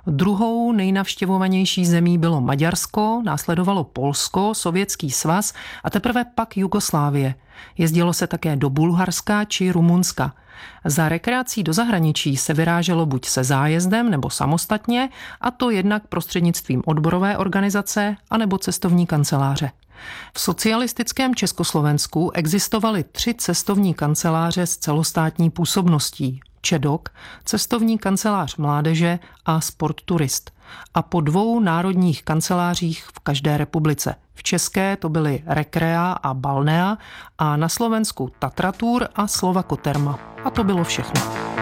Druhou nejnavštěvovanější zemí bylo Maďarsko, následovalo Polsko, Sovětský svaz a teprve pak Jugoslávie. Jezdilo se také do Bulharska či Rumunska. Za rekreací do zahraničí se vyráželo buď se zájezdem nebo samostatně, a to jednak prostřednictvím odborové organizace anebo cestovní kanceláře. V socialistickém Československu existovaly 3 cestovní kanceláře s celostátní působností. ČEDOK, cestovní kancelář mládeže a Sportturist. A po 2 národních kancelářích v každé republice. V české to byly Recrea a Balnea a na Slovensku Tatratur a Slovakoterma. A to bylo všechno.